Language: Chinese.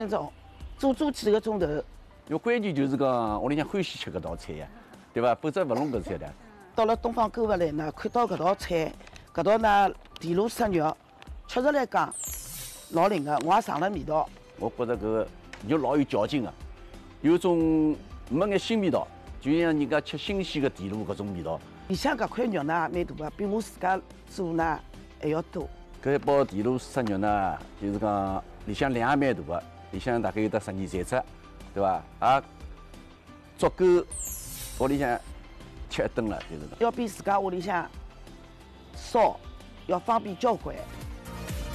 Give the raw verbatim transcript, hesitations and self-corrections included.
那种煮煮几个钟头。 因为关键就是讲屋里向欢喜吃搿道菜呀，对伐？否则勿弄搿菜的。 到了东方购物来呢，看到搿道菜，搿道呢田螺杀肉，确实来讲老灵个，我也尝了味道。 我觉着搿个肉老有嚼劲个，有种没眼新味道，就像人家吃新鲜个田螺搿种味道。 里向搿块肉呢蛮大个，比我自家做呢还要多。 搿一包田螺杀肉呢，就是讲里向量也蛮大个，里向大概有得十二三只，对伐？也足够屋里向吃一顿了，就是讲。 要比自家屋里向烧要方便交关。